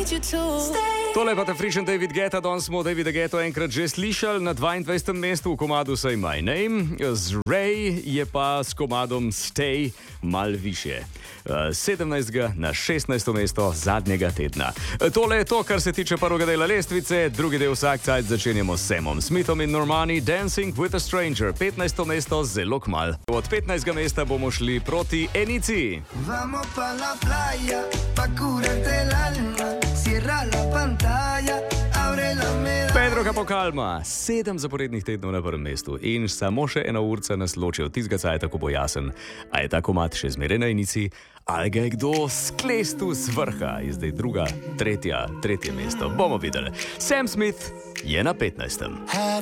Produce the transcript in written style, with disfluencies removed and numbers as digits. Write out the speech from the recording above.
Tole pa ta frišen David Guetta, danes smo Davida Guetta enkrat že slišali na 22. mestu v komadu Say My Name. Z Ray je pa s komadom Stay mal više. 17. na 16. mesto zadnjega tedna. Tole je to, kar se tiče prvega dela lestvice, drugi del vsak cajt začenjamo s Samom Smithom in Normani, Dancing with a Stranger, 15. mesto zelo kmal. Od 15. mesta bomo šli proti Enici. Vamos pa la playa, pa curarte el alma, cierra la pantalla, abre la medalla. Pedro Capocalma, 7 zaporednih tednov na prvem mestu in samo še ena urca nas loči od tistega cajta, ko bo jasen, a je ta komad še zmeraj na Enici, ali ga je kdo sklestil z vrha, je zdaj tretje mesto. Bomo videli. Sam Smith je na 15.